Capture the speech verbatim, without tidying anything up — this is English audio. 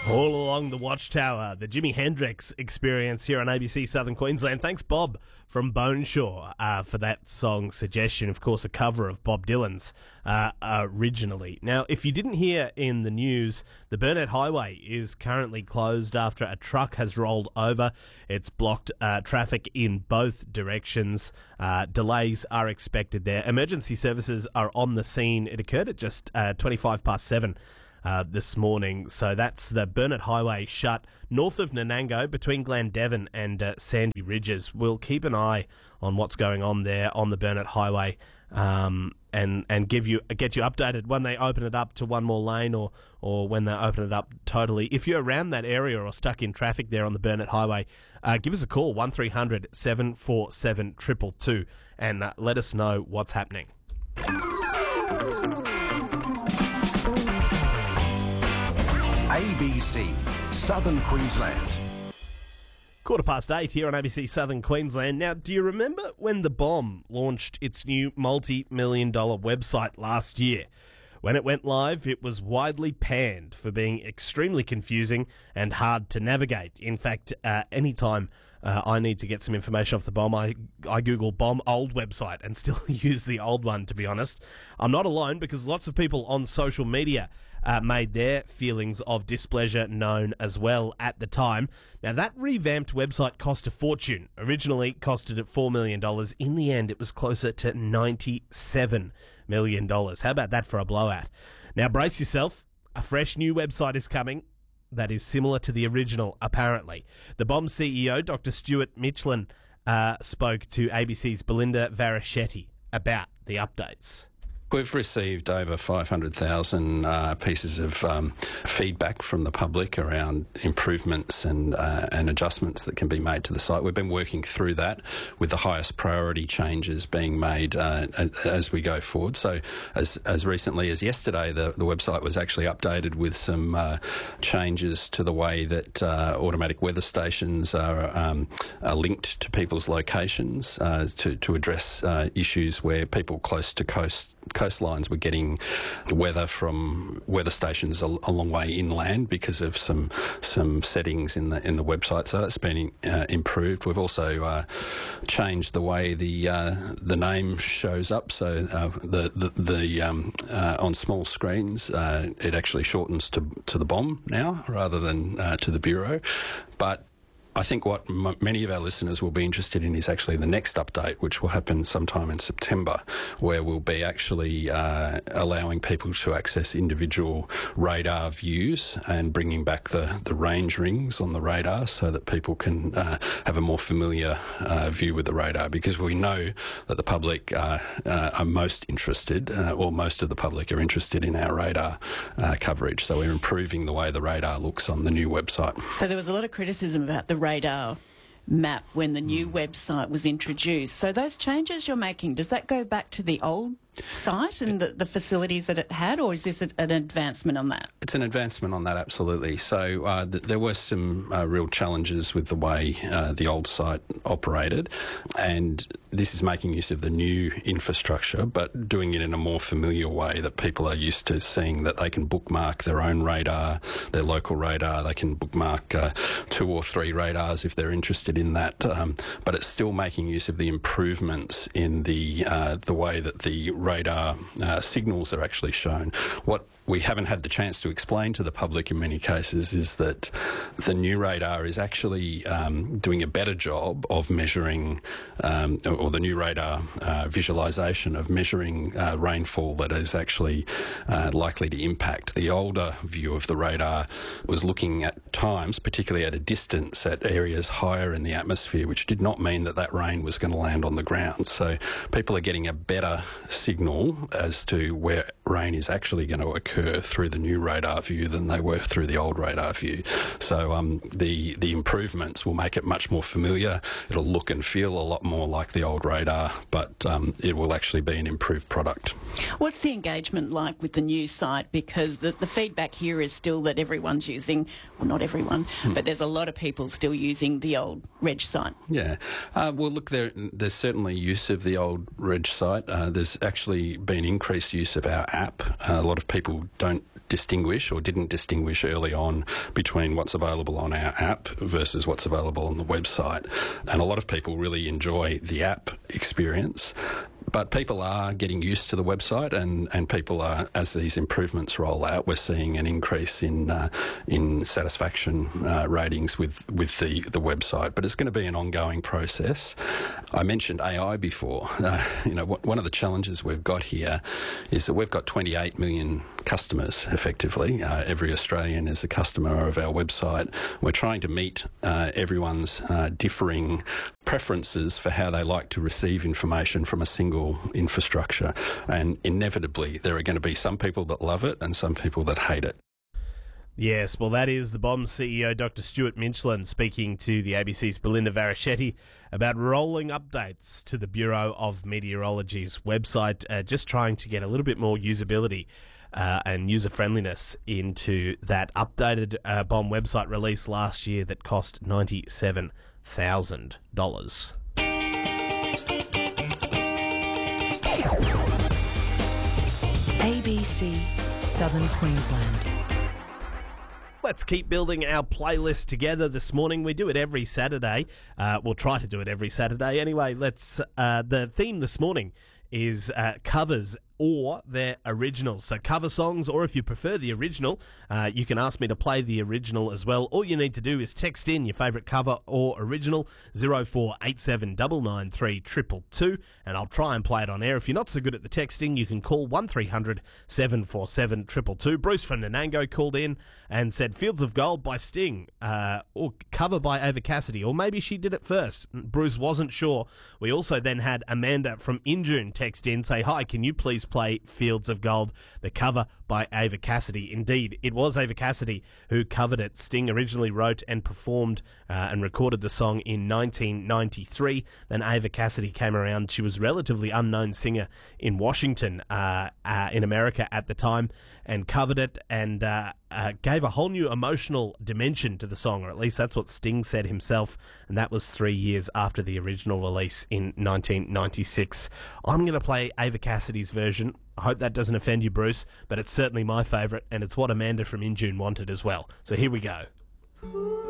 All along the Watchtower, the Jimi Hendrix Experience here on A B C Southern Queensland. Thanks, Bob from Boneshaw, uh, for that song suggestion. Of course, a cover of Bob Dylan's uh, originally. Now, if you didn't hear in the news, the Burnett Highway is currently closed after a truck has rolled over. It's blocked uh, traffic in both directions. Uh, delays are expected there. Emergency services are on the scene. It occurred at just uh, twenty-five past seven. Uh, this morning. So that's the Burnett Highway shut north of Nanango between Glandevin and uh, Sandy Ridges. We'll keep an eye on what's going on there on the Burnett Highway um, and and give you get you updated when they open it up to one more lane or or when they open it up totally. If you're around that area or stuck in traffic there on the Burnett Highway, uh, give us a call one three hundred seven four seven two two two and uh, let us know what's happening. A B C Southern Queensland. Quarter past eight here on A B C Southern Queensland. Now, do you remember when The Bomb launched its new multi-million dollar website last year? When it went live, it was widely panned for being extremely confusing and hard to navigate. In fact, uh, anytime uh, I need to get some information off The Bomb, I, I Google Bomb old website and still use the old one, to be honest. I'm not alone because lots of people on social media uh, made their feelings of displeasure known as well at the time. Now, that revamped website cost a fortune. Originally costed it four million dollars. In the end, it was closer to ninety-seven million dollars. How about that for a blowout? Now, brace yourself. A fresh new website is coming that is similar to the original, apparently. The Bomb C E O, Doctor Stuart Michelin, uh, spoke to A B C's Belinda Varaschetti about the updates. We've received over five hundred thousand uh, pieces of um, feedback from the public around improvements and uh, and adjustments that can be made to the site. We've been working through that with the highest priority changes being made uh, as we go forward. So as as recently as yesterday, the, the website was actually updated with some uh, changes to the way that uh, automatic weather stations are, um, are linked to people's locations uh, to, to address uh, issues where people close to coast coastlines were getting weather from weather stations a, a long way inland because of some some settings in the in the website. So that's been uh, improved. We've also uh, changed the way the uh, the name shows up. So uh, the the, the um, uh, on small screens, uh, it actually shortens to to the Bomb now rather than uh, to the Bureau, but I think what m- many of our listeners will be interested in is actually the next update, which will happen sometime in September, where we'll be actually uh, allowing people to access individual radar views and bringing back the, the range rings on the radar so that people can uh, have a more familiar uh, view with the radar, because we know that the public uh, uh, are most interested, uh, or most of the public are interested in our radar uh, coverage. So we're improving the way the radar looks on the new website. So there was a lot of criticism about the radar map when the new mm. website was introduced. So those changes you're making, does that go back to the old site and the, the facilities that it had, or is this a, an advancement on that? It's an advancement on that, absolutely. So uh, th- there were some uh, real challenges with the way uh, the old site operated, and this is making use of the new infrastructure, but doing it in a more familiar way that people are used to seeing, that they can bookmark their own radar, their local radar. They can bookmark uh, two or three radars if they're interested in that, um, but it's still making use of the improvements in the uh, the way that the radar uh, signals are actually shown. What we haven't had the chance to explain to the public in many cases is that the new radar is actually um, doing a better job of measuring, um, or the new radar uh, visualisation of measuring uh, rainfall that is actually uh, likely to impact. The older view of the radar was looking at times, particularly at a distance, at areas higher in the atmosphere, which did not mean that that rain was going to land on the ground. So people are getting a better signal as to where rain is actually going to occur through the new radar view than they were through the old radar view. So um, the the improvements will make it much more familiar. It'll look and feel a lot more like the old radar, but um, it will actually be an improved product. What's the engagement like with the new site? Because the, the feedback here is still that everyone's using, well, not everyone, hmm. but there's a lot of people still using the old Reg site. Yeah. Uh, well, look, there, there's certainly use of the old Reg site. Uh, there's actually been increased use of our app. Uh, a lot of people don't distinguish or didn't distinguish early on between what's available on our app versus what's available on the website. And a lot of people really enjoy the app experience. But people are getting used to the website, and, and people are, as these improvements roll out, we're seeing an increase in uh, in satisfaction uh, ratings with, with the, the website. But it's going to be an ongoing process. I mentioned A I before. Uh, you know, w- one of the challenges we've got here is that we've got twenty-eight million customers, effectively. Uh, every Australian is a customer of our website. We're trying to meet uh, everyone's uh, differing preferences for how they like to receive information from a single infrastructure. And inevitably, there are going to be some people that love it and some people that hate it. Yes, well, that is the B O M C E O, Doctor Stuart Minchlin, speaking to the A B C's Belinda Varischetti about rolling updates to the Bureau of Meteorology's website, uh, just trying to get a little bit more usability uh, and user-friendliness into that updated uh, B O M website release last year that cost ninety-seven thousand dollars. A B C Southern Queensland. Let's keep building our playlist together this morning. We do it every Saturday. Uh, we'll try to do it every Saturday. Anyway, let's. Uh, the theme this morning is uh, covers or their originals. So cover songs, or if you prefer the original, uh, you can ask me to play the original as well. All you need to do is text in your favourite cover or original, zero four eight seven nine nine three two two two, and I'll try and play it on air. If you're not so good at the texting, you can call one three hundred seven four seven two two two. Bruce from Nanango called in and said Fields of Gold by Sting, uh, or cover by Ava Cassidy, or maybe she did it first. Bruce wasn't sure. We also then had Amanda from Injune text in, say, hi, can you please play Fields of Gold, the cover by Ava Cassidy. Indeed, it was Ava Cassidy who covered it. Sting originally wrote and performed uh, and recorded the song in nineteen ninety-three. Then Ava Cassidy came around. She was a relatively unknown singer in Washington, uh, uh, in America at the time, and covered it and uh, uh, gave a whole new emotional dimension to the song, or at least that's what Sting said himself, and that was three years after the original release in nineteen ninety-six. I'm going to play Ava Cassidy's version. I hope that doesn't offend you, Bruce, but it's certainly my favourite, and it's what Amanda from Injune wanted as well. So here we go.